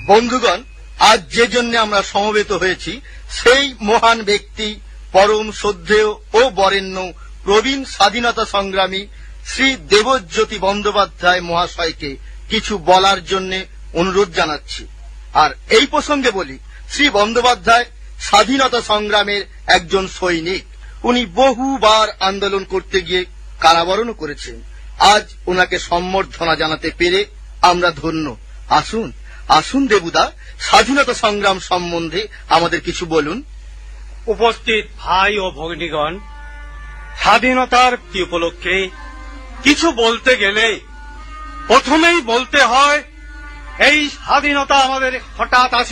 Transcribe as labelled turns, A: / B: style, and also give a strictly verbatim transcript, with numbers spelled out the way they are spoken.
A: বন্ধুগণ, আজ যে জন্য আমরা সমবেত হয়েছি সেই মহান ব্যক্তি পরম শ্রদ্ধেয় ও বরেণ্য প্রবীণ স্বাধীনতা সংগ্রামী শ্রী দেবজ্যোতি বন্দ্যোপাধ্যায় মহাশয়কে কিছু বলার জন্য অনুরোধ জানাচ্ছি। আর এই প্রসঙ্গে বলি, শ্রী বন্দ্যোপাধ্যায় স্বাধীনতা সংগ্রামের একজন সৈনিক। উনি বহুবার আন্দোলন করতে গিয়ে কারাবরণও করেছেন। আজ ওনাকে সম্বর্ধনা জানাতে পেরে আমরা ধন্য। আসুন আসুন দেবুদা, স্বাধীনতা সংগ্রাম সম্বন্ধে আমাদের কিছু বলুন।
B: উপস্থিত ভাই ও ভগ্নীগণ, স্বাধীনতার উপলক্ষে কিছু বলতে গেলে প্রথমেই বলতে হয় এই স্বাধীনতা আমাদের হঠাৎ আসে